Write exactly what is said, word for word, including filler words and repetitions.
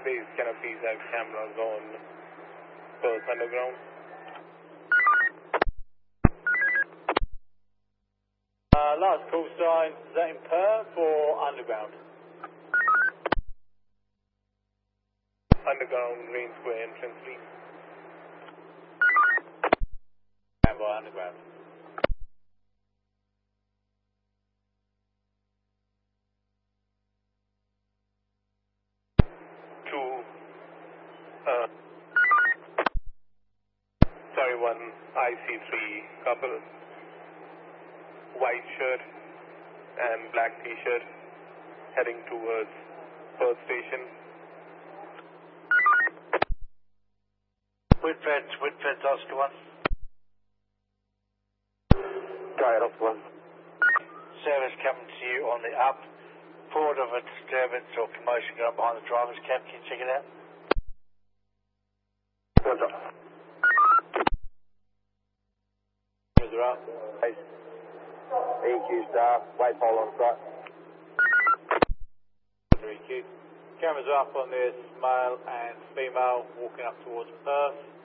Please, can I please have cameras on Perth Underground? Uh, last call sign, is that in Perth or Underground? Underground, Rain Square entrance, please. Stand by Underground. Two, uh, sorry, one I C three couple, white shirt and black t-shirt, heading towards Perth Station. Whitford, Whitford, Oscar one. Tired of one. Service coming to you on the up. Report of a disturbance or commotion going behind the driver's cab. Can you check it out? Roger. Cameras are up. E Q star, white pole on site. E Q. Cameras are up on this male and female walking up towards Perth.